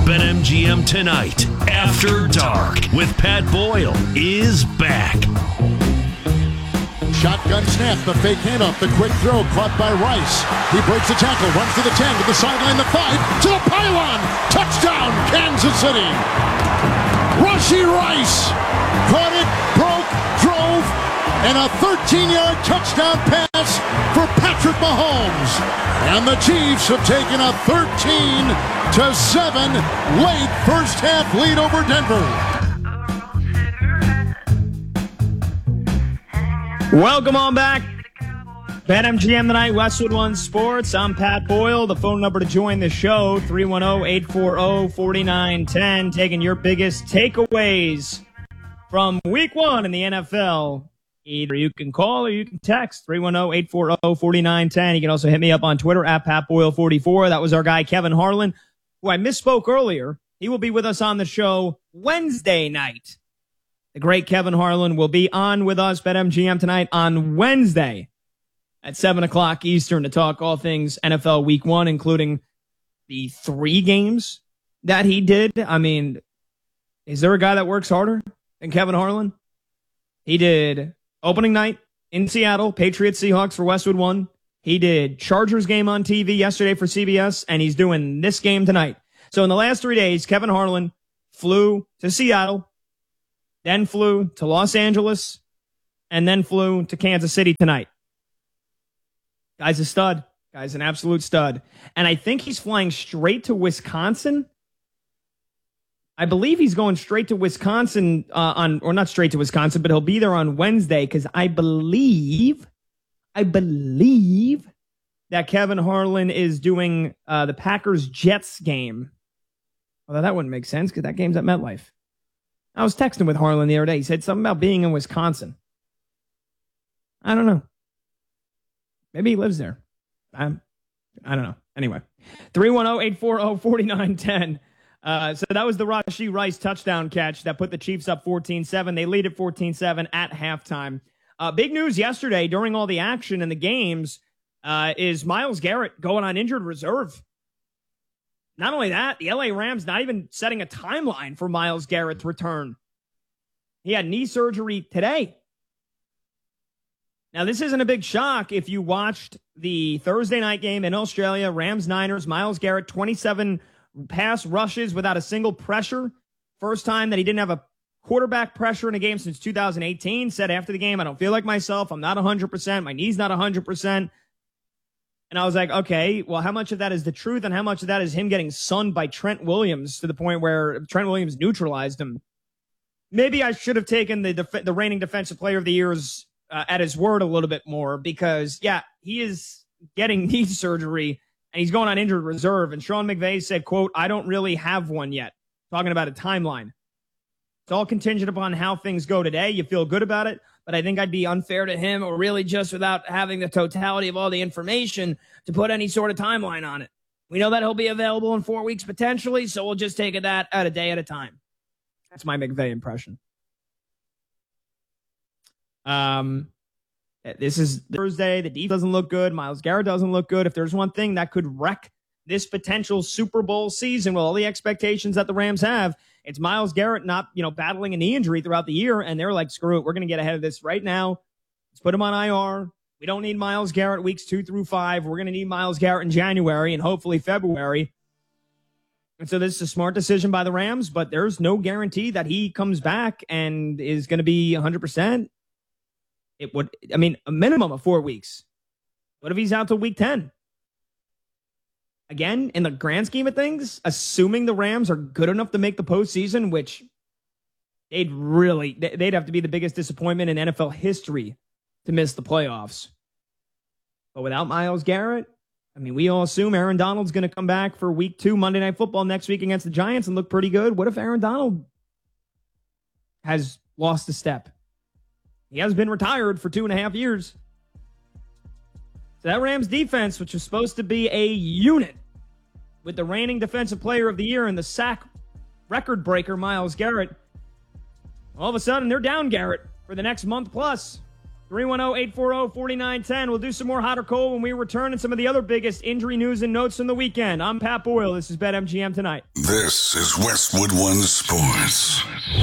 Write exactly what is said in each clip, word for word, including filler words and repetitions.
BetMGM Tonight, After Dark, with Pat Boyle, is back. Shotgun snap, the fake handoff, the quick throw, caught by Rice. He breaks the tackle, runs to the ten, to the sideline, the five, to the pylon. Touchdown, Kansas City. Rashee Rice caught it, broke, drove, and a thirteen-yard touchdown pass for Patrick Mahomes. And the Chiefs have taken a thirteen to seven late first half lead over Denver. Welcome on back. BetMGM Tonight, Westwood One Sports. I'm Pat Boyle. The phone number to join the show, three one zero, eight four zero, four nine one zero. Taking your biggest takeaways from week one in the N F L. Either you can call or you can text, three one zero, eight four zero, four nine one zero. You can also hit me up on Twitter, at Pat Boyle forty-four. That was our guy, Kevin Harlan, who I misspoke earlier. He will be with us on the show Wednesday night. The great Kevin Harlan will be on with us, BetMGM Tonight, on Wednesday at seven o'clock Eastern to talk all things N F L Week one, including the three games that he did. I mean, is there a guy that works harder than Kevin Harlan? He did opening night in Seattle, Patriots Seahawks for Westwood One. He did Chargers game on T V yesterday for C B S, and he's doing this game tonight. So in the last three days, Kevin Harlan flew to Seattle, then flew to Los Angeles, and then flew to Kansas City tonight. Guy's a stud. Guy's an absolute stud. And I think he's flying straight to Wisconsin. I believe he's going straight to Wisconsin uh, on, or not straight to Wisconsin, but he'll be there on Wednesday because I believe, I believe that Kevin Harlan is doing uh, the Packers-Jets game. Although that wouldn't make sense because that game's at MetLife. I was texting with Harlan the other day. He said something about being in Wisconsin. I don't know. Maybe he lives there. I, I don't know. Anyway, three one zero, eight four zero, four nine one zero. Uh, so that was the Rashee Rice touchdown catch that put the Chiefs up fourteen seven. They lead at fourteen seven at halftime. Uh, big news yesterday during all the action in the games uh, is Myles Garrett going on injured reserve. Not only that, the L A Rams not even setting a timeline for Myles Garrett's return. He had knee surgery today. Now, this isn't a big shock if you watched the Thursday night game in Australia, Rams-Niners. Myles Garrett, twenty-seven pass rushes without a single pressure. First time that he didn't have a quarterback pressure in a game since two thousand eighteen. Said after the game, I don't feel like myself. I'm not one hundred percent. My knee's not one hundred percent. And I was like, okay, well, how much of that is the truth and how much of that is him getting sunned by Trent Williams to the point where Trent Williams neutralized him? Maybe I should have taken the def- the reigning defensive player of the year's uh, at his word a little bit more because, yeah, he is getting knee surgery and he's going on injured reserve. And Sean McVay said, quote, I don't really have one yet. Talking about a timeline. It's all contingent upon how things go today. You feel good about it. But I think I'd be unfair to him or really just without having the totality of all the information to put any sort of timeline on it. We know that he'll be available in four weeks potentially, so we'll just take it that at a day at a time. That's my McVay impression. Um, this is Thursday. The defense doesn't look good. Myles Garrett doesn't look good. If there's one thing that could wreck this potential Super Bowl season with all the expectations that the Rams have, it's Myles Garrett not, you know, battling a knee injury throughout the year. And they're like, screw it. We're going to get ahead of this right now. Let's put him on I R. We don't need Myles Garrett weeks two through five. We're going to need Myles Garrett in January and hopefully February. And so this is a smart decision by the Rams, but there's no guarantee that he comes back and is going to be one hundred percent. It would, I mean, a minimum of four weeks. What if he's out till week ten? Again, in the grand scheme of things, assuming the Rams are good enough to make the postseason, which they'd really, they'd have to be the biggest disappointment in N F L history to miss the playoffs. But without Myles Garrett, I mean, we all assume Aaron Donald's going to come back for week two, Monday Night Football next week against the Giants and look pretty good. What if Aaron Donald has lost a step? He has been retired for two and a half years. So that Rams defense, which was supposed to be a unit with the reigning defensive player of the year and the sack record breaker, Myles Garrett, all of a sudden they're down Garrett for the next month plus. three one zero, eight four zero, four nine one zero. We'll do some more hot or cold when we return and some of the other biggest injury news and notes from the weekend. I'm Pat Boyle. This is BetMGM Tonight. This is Westwood One Sports.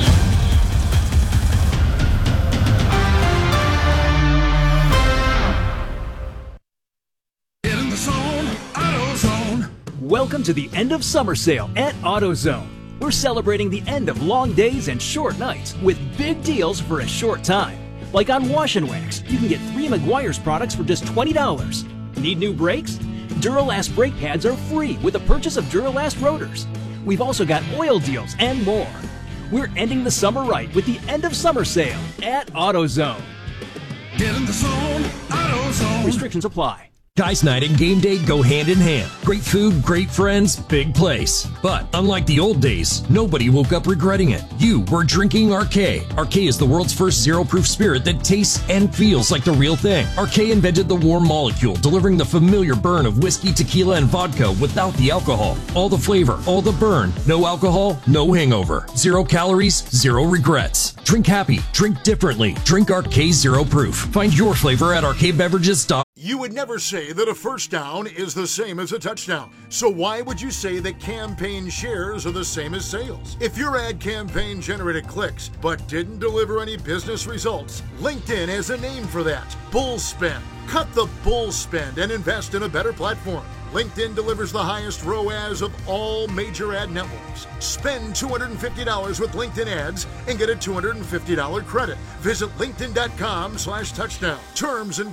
Get in the zone, AutoZone. Welcome to the end of summer sale at AutoZone. We're celebrating the end of long days and short nights with big deals for a short time. Like on Wash and Wax, you can get three Meguiar's products for just twenty dollars. Need new brakes? Duralast brake pads are free with the purchase of Duralast rotors. We've also got oil deals and more. We're ending the summer right with the end of summer sale at AutoZone. Get in the zone, AutoZone. Restrictions apply. Guys night and game day go hand in hand. Great food, great friends, big place. But unlike the old days, nobody woke up regretting it. You were drinking Arcade. Arcade is the world's first zero-proof spirit that tastes and feels like the real thing. Arcade invented the warm molecule, delivering the familiar burn of whiskey, tequila, and vodka without the alcohol. All the flavor, all the burn. No alcohol, no hangover. Zero calories, zero regrets. Drink happy, drink differently. Drink Arcade Zero Proof. Find your flavor at arcade beverages dot com. You would never say that a first down is the same as a touchdown. So why would you say that campaign shares are the same as sales? If your ad campaign generated clicks but didn't deliver any business results, LinkedIn has a name for that: bull spend. Cut the bull spend and invest in a better platform. LinkedIn delivers the highest R O A S of all major ad networks. Spend two hundred fifty dollars with LinkedIn ads and get a two hundred fifty dollars credit. Visit linkedin dot com slash touchdown. Terms and